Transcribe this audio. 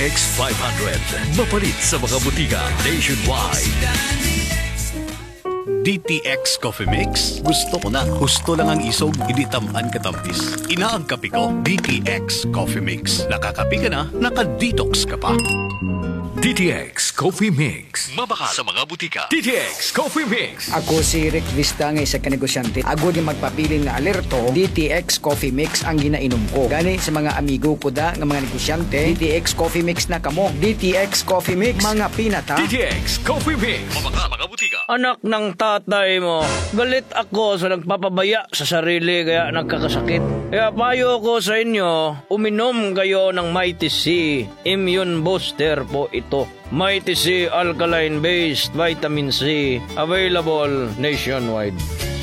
DTX 500. Mapalit sa mga butika nationwide. DTX Coffee Mix. Gusto ko na. Gusto lang ang isog, hindi tamaan katampis. Inaang kape ko, DTX Coffee Mix. Nakakape ka na, naka-detox ka pa. DTX Coffee Mix. Mabaka sa mga butika. DTX Coffee Mix. Ako si Rick Vista nga isa ka negosyante. Ako di magpapiling nga alerto, DTX Coffee Mix ang ginainom ko. Gani sa mga amigo ko da nga mga negosyante, DTX Coffee Mix na kamo. DTX Coffee Mix, mga pinata. DTX Coffee Mix. Mabaka mga butika. Anak ng tatay mo, galit ako sa nagpapabaya sa sarili kaya nagkakasakit. Kaya payo ko sa inyo, uminom kayo ng Mighty C Immune Booster po ito. Mighty C Alkaline Based Vitamin C, available nationwide.